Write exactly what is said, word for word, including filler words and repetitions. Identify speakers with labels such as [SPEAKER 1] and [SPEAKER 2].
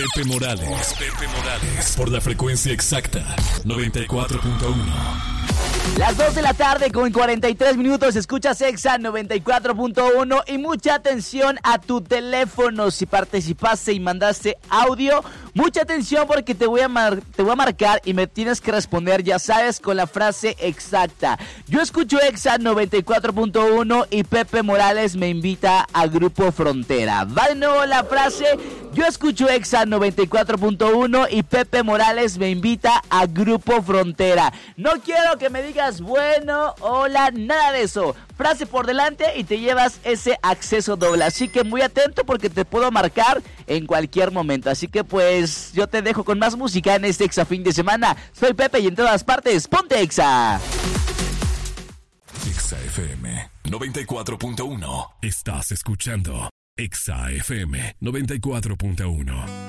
[SPEAKER 1] Pepe Morales. Pepe Morales. Por la frecuencia exacta. noventa y cuatro punto uno.
[SPEAKER 2] Las dos de la tarde con cuarenta y tres minutos, escuchas Exa noventa y cuatro punto uno y mucha atención a tu teléfono. Si participaste y mandaste audio, mucha atención porque te voy a mar- te voy a marcar y me tienes que responder, ya sabes, con la frase exacta. Yo escucho Exa noventa y cuatro punto uno y Pepe Morales me invita a Grupo Frontera. Va de nuevo la frase: yo escucho Exa noventa y cuatro punto uno y Pepe Morales me invita a Grupo Frontera. No quiero que me digas bueno, hola, nada de eso. Frase por delante y te llevas ese acceso doble. Así que muy atento porque te puedo marcar en cualquier momento. Así que pues yo te dejo con más música en este Exa fin de semana. Soy Pepe y en todas partes, ponte Exa.
[SPEAKER 1] Exa F M noventa y cuatro punto uno. Estás escuchando Exa F M noventa y cuatro punto uno.